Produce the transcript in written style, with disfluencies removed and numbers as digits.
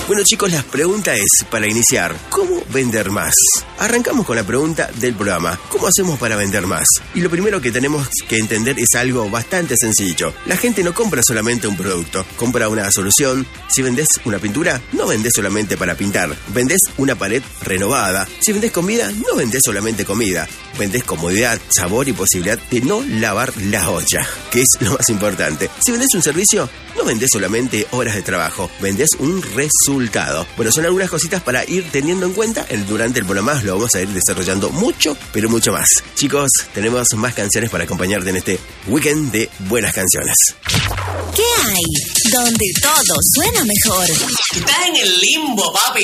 Bueno chicos, la pregunta es, para iniciar, ¿cómo vender más? Arrancamos con la pregunta del programa, ¿cómo hacemos para vender más? Y lo primero que tenemos que entender es algo bastante sencillo. La gente no compra solamente un producto, compra una solución. Si vendés una pintura, no vendés solamente para pintar, vendés una pared renovada. Si vendés comida, no vendés solamente comida, vendés comodidad, sabor y posibilidad de no lavar la olla, que es lo más importante. Si vendés un servicio, no vendés solamente horas de trabajo, vendés un resultado. Bueno, son algunas cositas para ir teniendo en cuenta. Durante el programa lo vamos a ir desarrollando mucho, pero mucho más. Chicos, tenemos más canciones para acompañarte en este weekend de buenas canciones. ¿Qué hay? Donde todo suena mejor. Estás en el limbo, papi.